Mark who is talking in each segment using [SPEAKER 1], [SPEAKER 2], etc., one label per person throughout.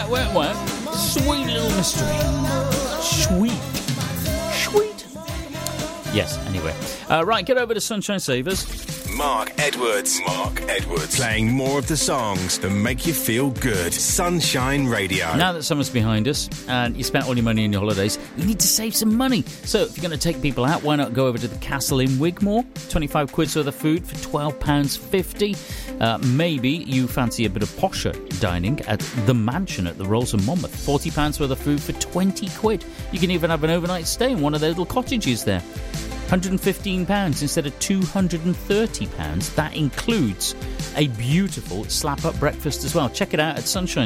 [SPEAKER 1] Wet, wet, wet. Sweet little mystery. Sweet. Yes, anyway. Right, get over to Sunshine Savers.
[SPEAKER 2] Mark Edwards. Playing more of the songs that make you feel good. Sunshine Radio.
[SPEAKER 1] Now that summer's behind us and you spent all your money on your holidays, you need to save some money. So if you're going to take people out, why not go over to the Castle in Wigmore? 25 quid's worth of food for £12.50. Maybe you fancy a bit of posher dining at the Mansion at the Rolls of Monmouth. £40 worth of food for 20 quid. You can even have an overnight stay in one of their little cottages there. £115 instead of £230. That includes a beautiful slap-up breakfast as well. Check it out at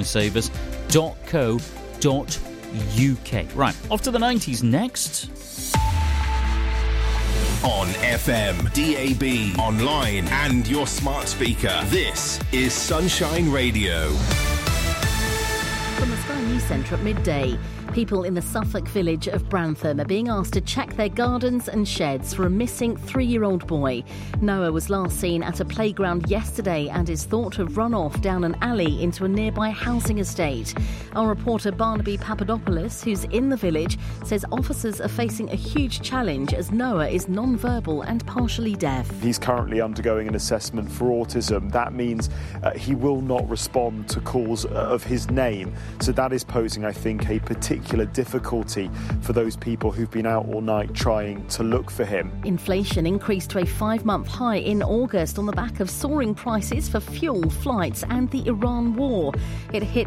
[SPEAKER 1] sunshinesavers.co.uk. Right, off to the 90s next.
[SPEAKER 2] On FM, DAB, online and your smart speaker. This is Sunshine Radio.
[SPEAKER 3] From the Sky News Centre at midday. People in the Suffolk village of Brantham are being asked to check their gardens and sheds for a missing 3-year-old boy. Noah was last seen at a playground yesterday and is thought to have run off down an alley into a nearby housing estate. Our reporter Barnaby Papadopoulos, who's in the village, says officers are facing a huge challenge as Noah is non-verbal and partially deaf.
[SPEAKER 4] He's currently undergoing an assessment for autism. That means he will not respond to calls of his name. So that is posing, I think, a particular difficulty for those people who've been out all night trying to look for him. Inflation increased to a 5-month high in August on the back of soaring prices for fuel, flights and the Iran war. It hit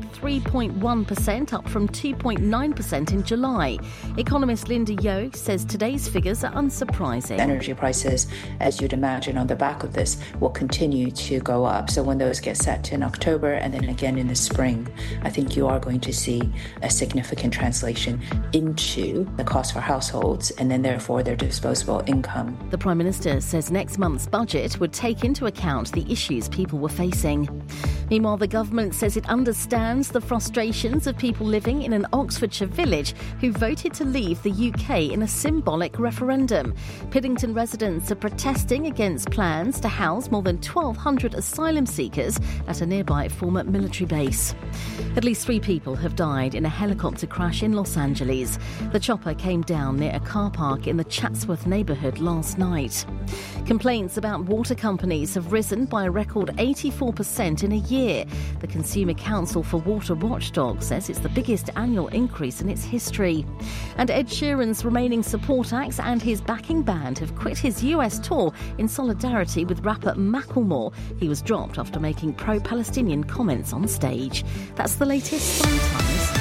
[SPEAKER 4] 3.1%, up from 2.9% in July. Economist Linda Yeo says today's figures are unsurprising.
[SPEAKER 5] Energy prices, as you'd imagine, on the back of this will continue to go up. So when those get set in October and then again in the spring, I think you are going to see a significant translation into the cost for households and then therefore their disposable income.
[SPEAKER 3] The Prime Minister says next month's budget would take into account the issues people were facing. Meanwhile, the government says it understands the frustrations of people living in an Oxfordshire village who voted to leave the UK in a symbolic referendum. Piddington residents are protesting against plans to house more than 1,200 asylum seekers at a nearby former military base. At least 3 people have died in a helicopter crash in Los Angeles. The chopper came down near a car park in the Chatsworth neighbourhood last night. Complaints about water companies have risen by a record 84% in a year. The Consumer Council for Water Watchdog says it's the biggest annual increase in its history. And Ed Sheeran's remaining support acts and his backing band have quit his US tour in solidarity with rapper Macklemore. He was dropped after making pro-Palestinian comments on stage. That's the latest Sun Times.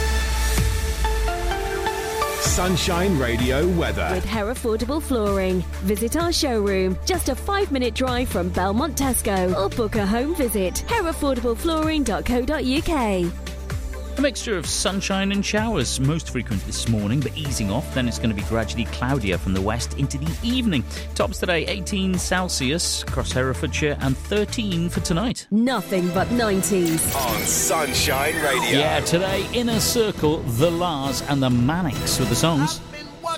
[SPEAKER 2] Sunshine Radio weather.
[SPEAKER 6] With Herefordable Flooring. Visit our showroom, just a 5-minute drive from Belmont Tesco, or book a home visit. Herefordableflooring.co.uk.
[SPEAKER 1] A mixture of sunshine and showers, most frequent this morning, but easing off. Then it's going to be gradually cloudier from the west into the evening. Tops today, 18 Celsius across Herefordshire and 13 for tonight.
[SPEAKER 6] Nothing but 90s.
[SPEAKER 2] On Sunshine Radio.
[SPEAKER 1] Yeah, today, Inner Circle, The Lars and the Manics with the songs.